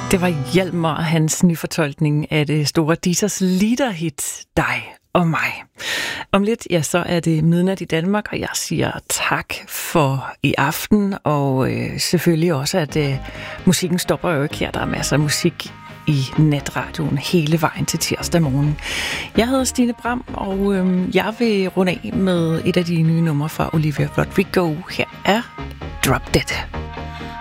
Det var Hjalmar og hans nyfortolkning af det store Dieters liederhit Dig og mig. Om lidt, ja, så er det midnat i Danmark, og jeg siger tak for i aften, og selvfølgelig også, at musikken stopper jo ikke her. Der er masser af musik i netradioen hele vejen til tirsdag morgen. Jeg hedder Stine Bram, og jeg vil runde af med et af de nye numre fra Olivia Rodrigo. Her er Drop Dead.